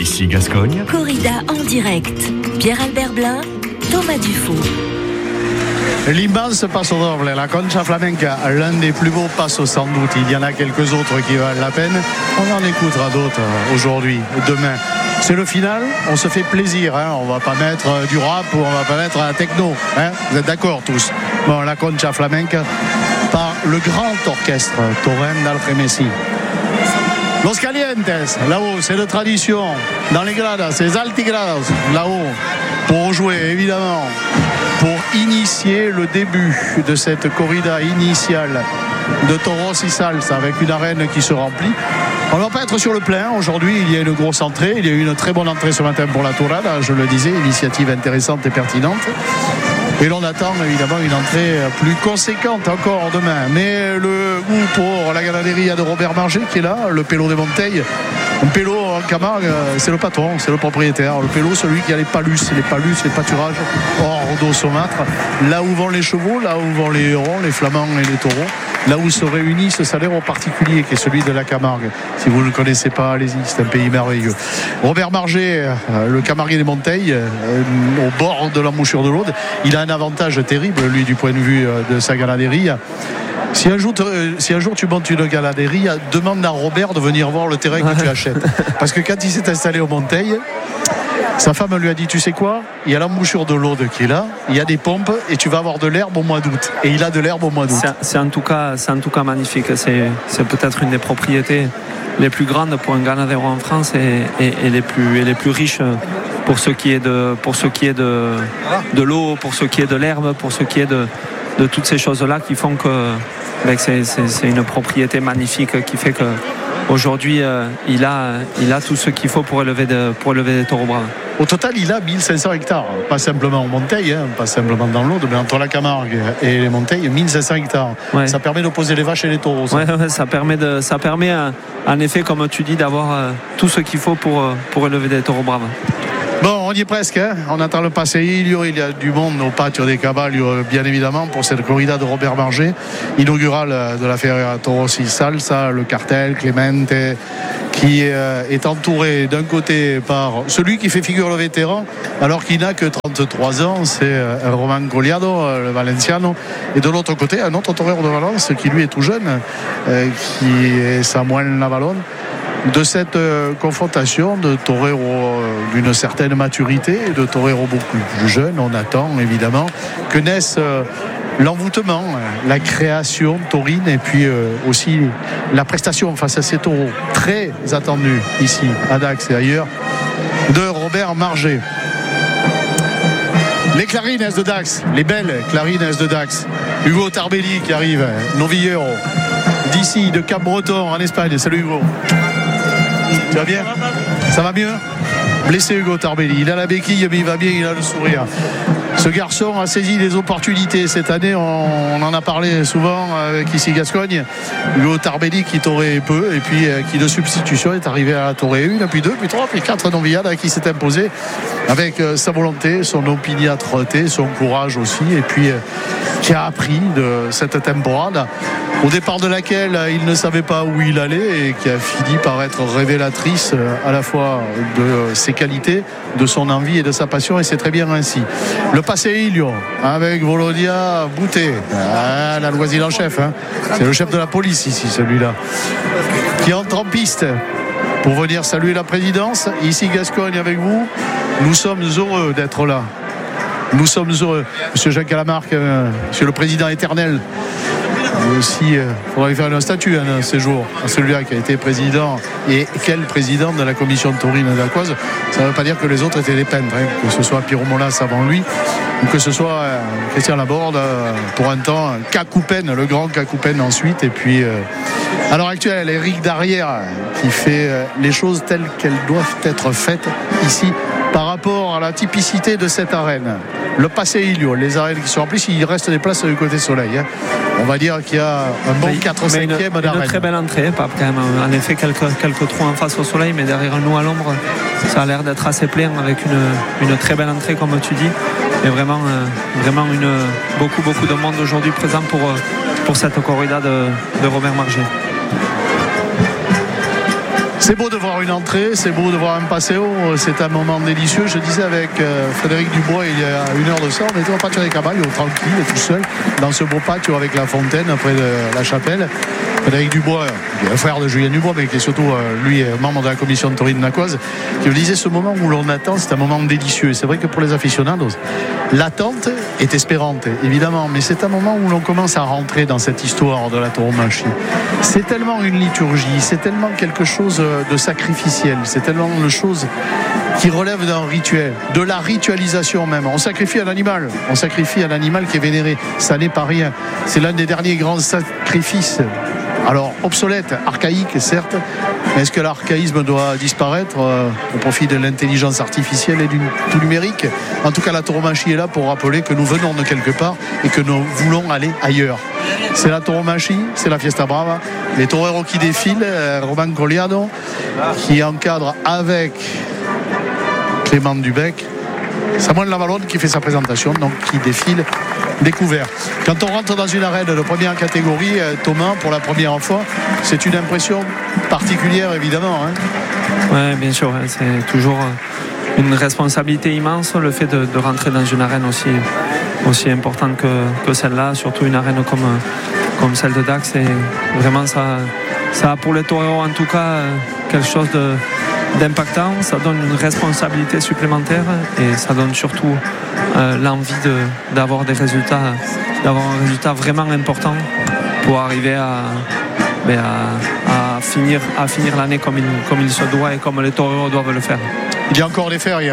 Ici Gascogne. Corrida en direct. Pierre-Albert Blin, Thomas Dufault. L'immense passo doble, la Concha Flamenca, l'un des plus beaux passos sans doute. Il y en a quelques autres qui valent la peine. On en écoutera d'autres aujourd'hui, demain. C'est le final, on se fait plaisir, hein. On va pas mettre du rap ou on va pas mettre la techno, hein. Vous êtes d'accord tous? Bon, la Concha Flamenca par le grand orchestre Torrent d'Alfremesi. Los Calientes, là-haut, c'est de tradition. Dans les gradas, c'est les altigradas, là-haut, pour jouer évidemment, pour initier le début de cette corrida initiale de Toros y Salsa avec une arène qui se remplit. On ne va pas être sur le plein. Aujourd'hui, il y a une grosse entrée. Il y a eu une très bonne entrée ce matin pour la Tourada. Je le disais, initiative intéressante et pertinente. Et l'on attend évidemment une entrée plus conséquente encore demain. Mais le goût pour la ganaderia de Robert Marger qui est là, le Pélo des Monteilles. Un Pélo en Camargue, c'est le patron, c'est le propriétaire. Le Pélo, celui qui a les palus, les pâturages hors d'eau saumâtre. Là où vont les chevaux, là où vont les hérons, les flamands et les taureaux. Là où se réunit ce salaire en particulier qui est celui de la Camargue. Si vous ne le connaissez pas, allez-y, c'est un pays merveilleux. Robert Marger, le Camarguais des Monteilles, au bord de l'embouchure de l'Aude, il a un avantage terrible, lui, du point de vue de sa ganaderie. Si un jour tu montes une ganaderie, demande à Robert de venir voir le terrain que tu achètes. Parce que quand il s'est installé aux Monteilles, sa femme lui a dit, tu sais quoi, il y a l'embouchure de l'Aude qui est là, il y a des pompes et tu vas avoir de l'herbe au mois d'août. Et il a de l'herbe au mois d'août. C'est en tout cas magnifique. C'est peut-être une des propriétés les plus grandes pour un ganadero en France et les plus riches pour ce qui est de l'eau, pour ce qui est de l'herbe, pour ce qui est de toutes ces choses-là qui font que c'est une propriété magnifique qui fait que aujourd'hui, il a tout ce qu'il faut pour élever des taureaux braves. Au total, il a 1500 hectares, pas simplement en Monteilles, hein, pas simplement dans l'Aude, mais entre la Camargue et les Monteilles, 1500 hectares. Ouais. Ça permet d'opposer les vaches et les taureaux. Ça permet en effet, comme tu dis, d'avoir tout ce qu'il faut pour élever des taureaux braves. Bon, on y est presque, hein. On attend le passeillo. Il y a du monde au patio des Caballos, bien évidemment, pour cette corrida de Robert Marger, inaugurale de la Feria Toros y Salsa, le cartel Clemente, qui est entouré d'un côté par celui qui fait figure le vétéran, alors qu'il n'a que 33 ans, c'est Roman Goliado, le Valenciano, et de l'autre côté, un autre torero de Valence qui lui est tout jeune, qui est Samuel Navalon. De cette confrontation de toreros d'une certaine maturité et de toreros beaucoup plus jeunes, on attend évidemment que naisse l'envoûtement, la création taurine et puis aussi la prestation face à ces taureaux très attendus ici à Dax et ailleurs de Robert Marger. Les clarines de Dax, les belles clarines de Dax. Hugo Tarbelli qui arrive, novillero d'ici de Cap-Breton en Espagne. Salut Hugo. Tu vas bien? Ça va mieux? Blessé Hugo Tarbelli, il a la béquille mais il va bien, il a le sourire. Ce garçon a saisi des opportunités cette année, on en a parlé souvent avec ici Gascogne. Hugo Tarbelli qui taurait peu et puis qui de substitution est arrivé à la taurer 1, puis 2, puis 3, puis 4 novillades qui s'est imposé avec sa volonté, son opiniâtreté, son courage aussi, et puis qui a appris de cette temporade au départ de laquelle il ne savait pas où il allait et qui a fini par être révélatrice à la fois de ses qualités, de son envie et de sa passion, et c'est très bien ainsi. Le Passeillo avec Volodia Boutet, la loisille en chef, hein. C'est le chef de la police ici, celui-là, qui entre en piste pour venir saluer la présidence. Ici Gascogne avec vous, nous sommes heureux d'être là. Nous sommes heureux. Monsieur Jacques Calamarque, monsieur le président éternel. Mais aussi, il faudrait faire une statue un séjour à celui-là qui a été président. Et quel président de la commission de taurine d'Aquoise. Ça ne veut pas dire que les autres étaient des peintres, hein, que ce soit Pierrot Molas avant lui, ou que ce soit Christian Laborde, pour un temps, Cacoupen, le grand Cacoupen ensuite. Et puis, à l'heure actuelle, Éric Darrière, qui fait les choses telles qu'elles doivent être faites ici, par rapport à la typicité de cette arène. Le Passeillo, les arènes qui sont remplies, il reste des places du côté soleil, hein. On va dire qu'il y a un bon 4/5e d'arène. Une très belle entrée, Pape, quand même. En effet, quelques trous en face au soleil, mais derrière nous à l'ombre, ça a l'air d'être assez plein avec une très belle entrée, comme tu dis. Et vraiment beaucoup de monde aujourd'hui présent pour cette corrida de Robert Marger. C'est beau de voir voir une entrée, c'est beau de voir un passéo, c'est un moment délicieux. Je disais avec Frédéric Dubois il y a une heure de ça, on était au patio des Caballes, tranquille, tout seul, dans ce beau patio avec la fontaine près de la chapelle. Frédéric Dubois, qui est le frère de Julien Dubois, mais qui est surtout, lui, membre de la commission de Taurine Nacoise, qui me disait ce moment où l'on attend, c'est un moment délicieux. Et c'est vrai que pour les aficionados, l'attente est espérante, évidemment, mais c'est un moment où l'on commence à rentrer dans cette histoire de la tauromachie. C'est tellement une liturgie, c'est tellement quelque chose de sacrificiel, c'est tellement une chose qui relève d'un rituel, de la ritualisation même. On sacrifie un animal qui est vénéré, ça n'est pas rien. C'est l'un des derniers grands sacrifices. Alors obsolète, archaïque certes, mais est-ce que l'archaïsme doit disparaître au profit de l'intelligence artificielle et du tout numérique? En tout cas, la tauromachie est là pour rappeler que nous venons de quelque part et que nous voulons aller ailleurs. C'est la tauromachie, c'est la Fiesta Brava, les toreros qui défilent, Roman Colliado qui encadre avec Clément Dubec, Samuel Lavalonne qui fait sa présentation, donc qui défile découvert. Quand on rentre dans une arène de première catégorie, Thomas, pour la première fois, c'est une impression particulière évidemment. Oui, bien sûr, c'est toujours une responsabilité immense le fait de rentrer dans une arène aussi importante que celle-là, surtout une arène comme celle de Dax. Et vraiment ça a pour les toreros en tout cas quelque chose d'impactant, ça donne une responsabilité supplémentaire et ça donne surtout l'envie d'avoir des résultats, d'avoir un résultat vraiment important pour arriver à finir l'année comme il se doit et comme les toreros doivent le faire. Il y a encore des férias,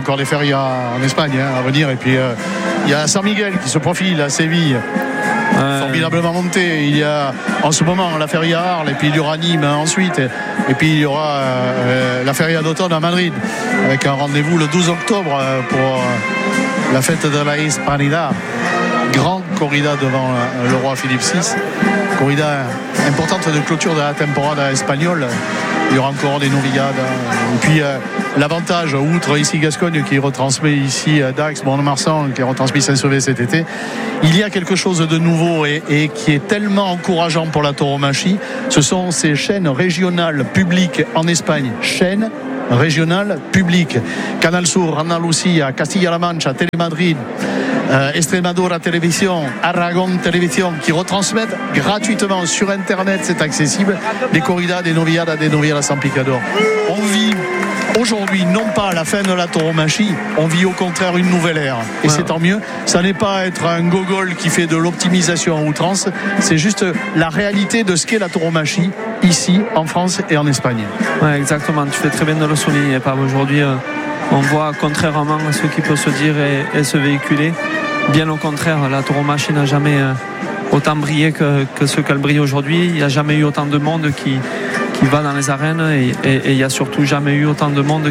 en Espagne à venir, et puis il y a San Miguel qui se profile à Séville. Formidablement monté. Il y a en ce moment la feria à Arles, et puis il y aura Nîmes ensuite, et puis il y aura la feria d'automne à Madrid avec un rendez-vous le 12 octobre pour la fête de la Hispanidad. Grande corrida devant le roi Philippe VI, corrida importante de clôture de la temporada espagnole. Il y aura encore des novillades. Et puis l'avantage, outre ici Gascogne qui retransmet ici Dax, Mont-de-Marsan qui retransmet Saint-Sauvé cet été, il y a quelque chose de nouveau et qui est tellement encourageant pour la tauromachie. Ce sont ces chaînes régionales publiques en Espagne. Chaînes régionales publiques. Canal Sur, Andalucía, Castilla-La Mancha, Telemadrid, Extremadura Télévision, Aragon Télévision, qui retransmettent gratuitement sur internet, c'est accessible, des corridas, des novilladas à San Picador. On vit aujourd'hui non pas la fin de la tauromachie, on vit au contraire une nouvelle ère, et c'est tant mieux. Ça n'est pas être un gogol qui fait de l'optimisation à outrance, c'est juste la réalité de ce qu'est la tauromachie ici en France et en Espagne. Ouais, exactement, tu fais très bien de le souligner, Pape. Aujourd'hui on voit contrairement à ce qui peut se dire et se véhiculer, bien au contraire, la tauromachie n'a jamais autant brillé que ce qu'elle brille aujourd'hui. Il n'y a jamais eu autant de monde qui va dans les arènes et il n'y a surtout jamais eu autant de monde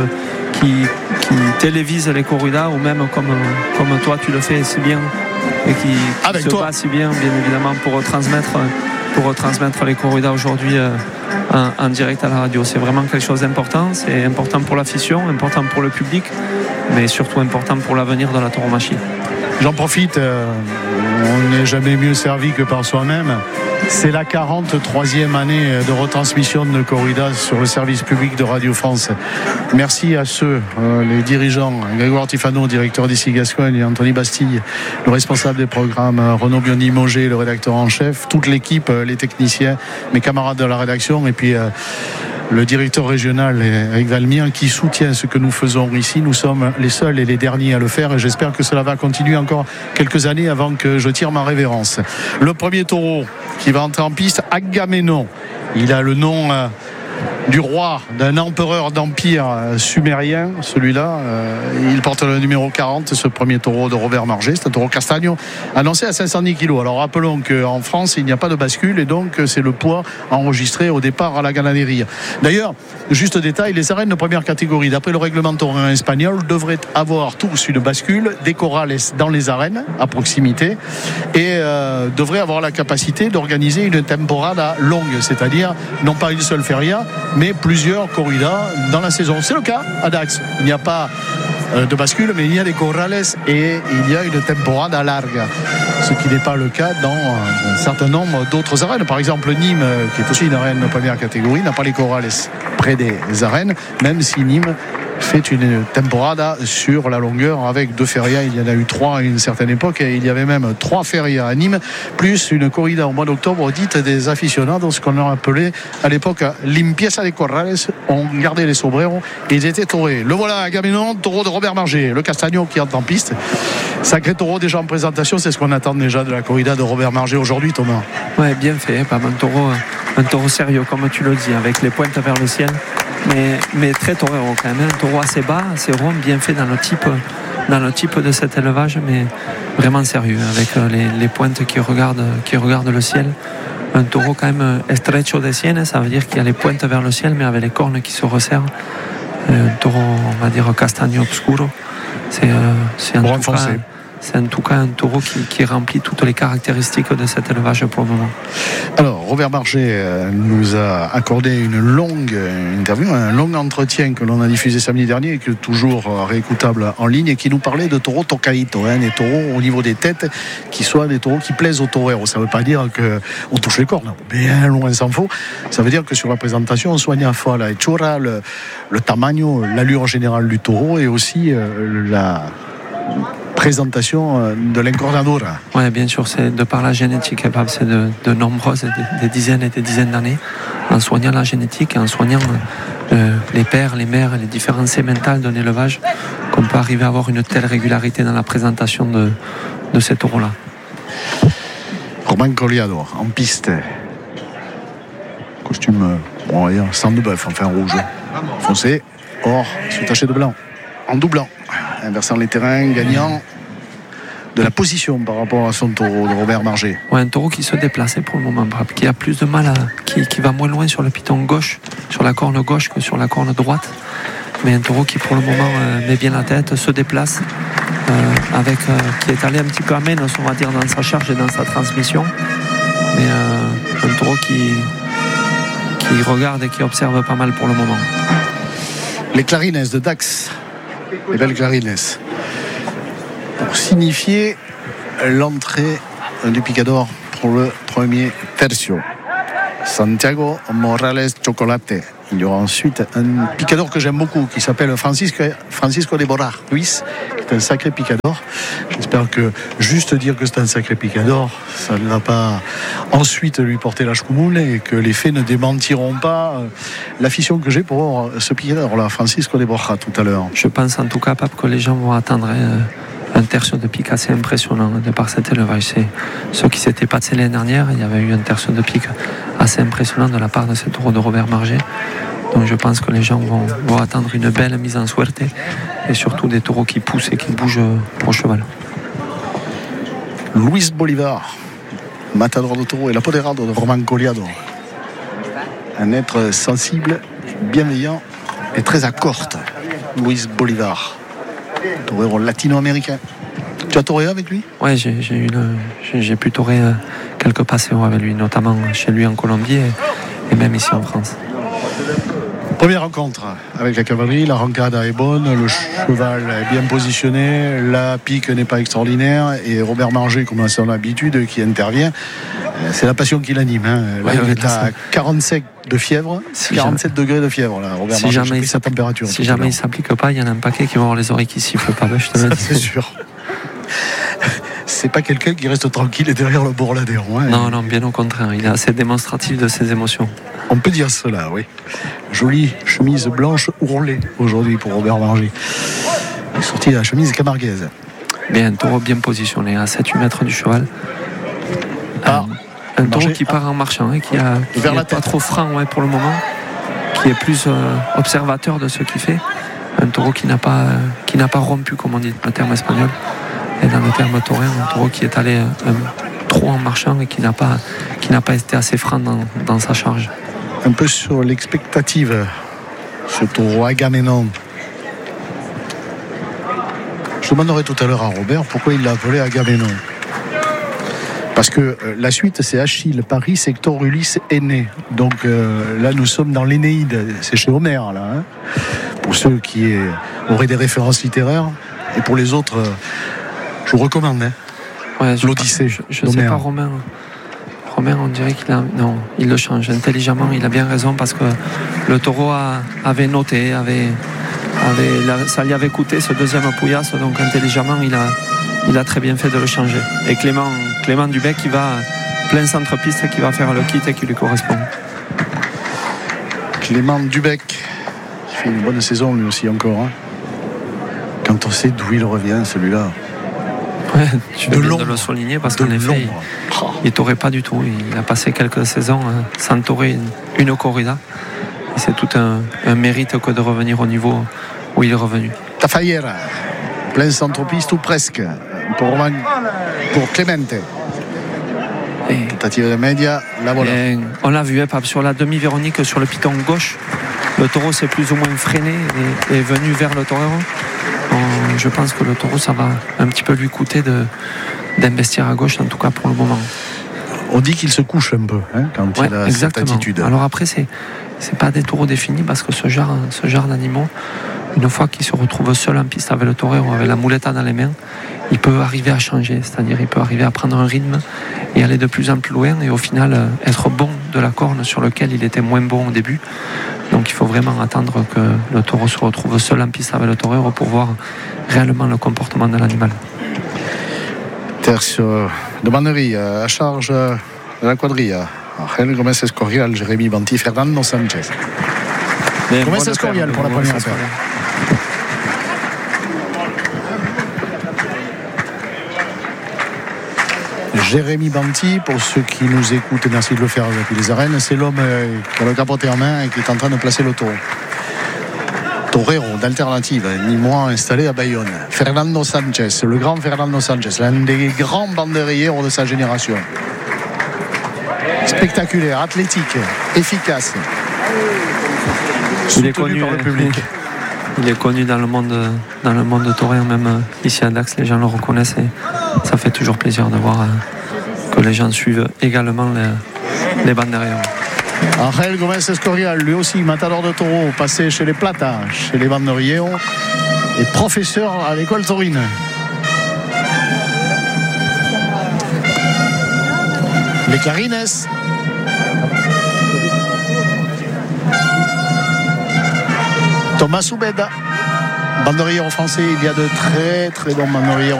qui télévise les corridas, ou même comme toi tu le fais si bien et qui se bat si bien évidemment pour retransmettre les corridas aujourd'hui en direct à la radio. C'est vraiment quelque chose d'important, c'est important pour l'afition, important pour le public, mais surtout important pour l'avenir de la tauromachie. J'en profite, on n'est jamais mieux servi que par soi-même. C'est la 43e année de retransmission de corridas sur le service public de Radio France. Merci à ceux, les dirigeants, Grégoire Tifano, directeur d'ici Gascogne, et Anthony Bastille, le responsable des programmes, Renaud Biondi-Monger, le rédacteur en chef, toute l'équipe, les techniciens, mes camarades de la rédaction, et puis le directeur régional Eric Valmien qui soutient ce que nous faisons ici. Nous sommes les seuls et les derniers à le faire, et j'espère que cela va continuer encore quelques années avant que je tire ma révérence. Le premier taureau qui va entrer en piste, Agamemnon. Il a le nom du roi, d'un empereur d'empire sumérien, celui-là. Il porte le numéro 40, ce premier taureau de Robert Marget. C'est un taureau castagno annoncé à 510 kg. Alors rappelons qu'en France, il n'y a pas de bascule, et donc c'est le poids enregistré au départ à la ganaderie. D'ailleurs, juste détail, les arènes de première catégorie, d'après le règlement taurin espagnol, devraient avoir tous une bascule, des corrales dans les arènes à proximité, et devraient avoir la capacité d'organiser une temporada longue, c'est-à-dire non pas une seule feria, mais plusieurs corridas dans la saison. C'est le cas à Dax. Il n'y a pas de bascule, mais il y a des corrales et il y a une temporada larga, ce qui n'est pas le cas dans un certain nombre d'autres arènes. Par exemple, Nîmes, qui est aussi une arène de première catégorie, n'a pas les corrales près des arènes, même si Nîmes fait une temporada sur la longueur avec 2 férias. Il y en a eu 3 à une certaine époque et il y avait même 3 férias à Nîmes, plus une corrida au mois d'octobre dite des aficionados, ce qu'on a appelé à l'époque limpieza de corrales. On gardait les sombreros et ils étaient taurés. Le voilà, Agamenon, taureau de Robert Marger, le Castagno qui entre en piste. Sacré taureau déjà en présentation, c'est ce qu'on attend déjà de la corrida de Robert Marger aujourd'hui, Thomas. Ouais, bien fait, pas un taureau sérieux comme tu le dis, avec les pointes vers le ciel. Mais très torero quand même, un taureau assez bas, assez rond, bien fait dans le type de cet élevage, mais vraiment sérieux, avec les pointes qui regardent le ciel. Un taureau quand même estrecho de sienes, ça veut dire qu'il y a les pointes vers le ciel, mais avec les cornes qui se resserrent. Un taureau, on va dire, castagno obscuro. C'est en tout cas un taureau qui remplit toutes les caractéristiques de cet élevage pour le moment. Alors, Robert Marger nous a accordé une longue interview, un long entretien que l'on a diffusé samedi dernier et qui est toujours réécoutable en ligne et qui nous parlait de taureaux tocaïto, des taureaux au niveau des têtes qui soient des taureaux qui plaisent aux taureros. Ça ne veut pas dire qu'on touche les cornes, bien loin s'en faut. Ça veut dire que sur la présentation, on soigne à la fois la hechura, le tamaño, l'allure générale du taureau et aussi la présentation de l'encornadora. Oui, bien sûr, c'est de par la génétique, c'est de nombreuses, des dizaines et des dizaines d'années, en soignant la génétique, en soignant les pères, les mères, les différences sémentales d'un élevage, qu'on peut arriver à avoir une telle régularité dans la présentation de ces taureaux-là. Romain Colliado, en piste. Costume, on va dire, sang de bœuf, enfin rouge, foncé, or, sous-taché de blanc, en doublant. Inversant les terrains, gagnant de la position par rapport à son taureau de Robert Marger. Ouais, un taureau qui se déplaçait pour le moment, qui a plus de mal qui va moins loin sur le piton gauche, sur la corne gauche que sur la corne droite. Mais un taureau qui pour le moment met bien la tête, se déplace, qui est allé un petit peu à Ménos, on va dire, dans sa charge et dans sa transmission. Mais un taureau qui regarde et qui observe pas mal pour le moment. Les clarines de Dax. Les belles clarines pour signifier l'entrée du picador pour le premier tercio. Santiago Morales Chocolate. Il y aura ensuite un picador que j'aime beaucoup qui s'appelle Francisco de Borar Luis, qui est un sacré picador. J'espère que juste dire que c'est un sacré picador, ça ne va pas ensuite lui porter la choumoule et que les faits ne démentiront pas l'affition que j'ai pour ce picador là, Francisco de Borar tout à l'heure. Je pense en tout cas, Pape, que les gens vont attendre un tercio de pique assez impressionnant de par cet élevage. C'est ceux qui s'étaient passés l'année dernière, il y avait eu un tercio de pique assez impressionnant de la part de ce taureau de Robert Marger. Donc je pense que les gens vont attendre une belle mise en suerte et surtout des taureaux qui poussent et qui bougent au cheval. Luis Bolivar, matador de taureau et l'apoderado de Romain Colliado. Un être sensible, bienveillant et très à corte. Luis Bolivar, taureau latino-américain. Tu as touré avec lui ? Oui, j'ai pu tourer quelques passéos avec lui, notamment chez lui en Colombie et même ici en France. Première rencontre avec la cavalerie, la rancada est bonne, le cheval est bien positionné, la pique n'est pas extraordinaire et Robert Marger, comme à son habitude, qui intervient. C'est la passion qui l'anime. Là, il est à 47 de fièvre, 47 degrés de fièvre. Là. Robert Marger, j'ai pris sa température. Si jamais il ne s'applique pas, il y en a un paquet qui vont avoir les oreilles qui sifflent pas. Je te le dis. C'est sûr. C'est pas quelqu'un qui reste tranquille et derrière le bourladéron. Non, bien au contraire. Il est assez démonstratif de ses émotions. On peut dire cela, oui. Jolie chemise blanche ourlée aujourd'hui pour Robert Marger. Il est sorti de la chemise camarguaise. Bien, un taureau bien positionné à 7-8 mètres du cheval. Un taureau qui part en marchant, qui n'est pas trop franc pour le moment, qui est plus observateur de ce qu'il fait. Un taureau qui n'a pas rompu, comme on dit le terme espagnol. Et dans le terme taurin, un taureau qui est allé trop en marchant et qui n'a pas été assez franc dans sa charge. Un peu sur l'expectative, ce taureau Agamemnon. Je demanderai tout à l'heure à Robert pourquoi il l'a appelé Agamemnon. Parce que la suite, c'est Achille, Paris, Hector, Ulysse, Énée. Donc là, nous sommes dans l'Énéide. C'est chez Homère, là. Pour ceux qui auraient des références littéraires. Et pour les autres, je vous recommande. Ouais, l'Odyssée. Je ne sais pas, Romain Romain, on dirait non, il le change intelligemment. Il a bien raison parce que le taureau avait noté, ça lui avait coûté ce deuxième pouillasse, donc intelligemment il a très bien fait de le changer. Et Clément Dubec qui va plein centre-piste, qui va faire le kit et qui lui correspond. Clément Dubec qui fait une bonne saison lui aussi encore. Hein. Quand on sait d'où il revient, celui-là. Ouais, tu fais bien de le souligner parce qu'en effet, il ne taurait pas du tout. Il a passé quelques saisons sans taurer une corrida. Et c'est tout un mérite que de revenir au niveau où il est revenu. Tafayera, plein centre-piste ou presque pour Clemente. Tentative de média, la voilà. On l'a vu, Pape, sur la demi-Véronique, sur le piton gauche, le taureau s'est plus ou moins freiné et est venu vers le torero. Je pense que le taureau, ça va un petit peu lui coûter d'investir à gauche, en tout cas pour le moment. On dit qu'il se couche un peu quand il a cette attitude. Alors après, c'est pas des taureaux définis parce que ce genre d'animaux, une fois qu'il se retrouve seul en piste avec le torero, avec la muleta dans les mains, il peut arriver à changer, c'est-à-dire il peut arriver à prendre un rythme et aller de plus en plus loin et au final être bon de la corne sur lequel il était moins bon au début. Donc il faut vraiment attendre que le taureau se retrouve seul en piste avec le torero pour voir réellement le comportement de l'animal. Tercio de banderie à charge de la quadrilla. Angel Gomez Escorial, Jérémy Banti, Fernando Sanchez. Gomez Escorial pour la première paire. Jérémy Banti, pour ceux qui nous écoutent, merci de le faire depuis les arènes, c'est l'homme qui a le capoté en main et qui est en train de placer le taureau. Torero d'alternative, ni moins installé à Bayonne. Fernando Sanchez, le grand Fernando Sanchez, l'un des grands banderilleros de sa génération. Spectaculaire, athlétique, efficace. Il est connu par le public. Il est connu dans le monde torero, même ici à Dax, les gens le reconnaissent et ça fait toujours plaisir de voir que les gens suivent également les banderilleros. Angel Gomez Escorial, lui aussi matador de taureau, passé chez les Plata, chez les banderilleros et professeur à l'école taurine. Les clarines. Thomas Soubeda, banderillero français, il y a de très très bons banderilleros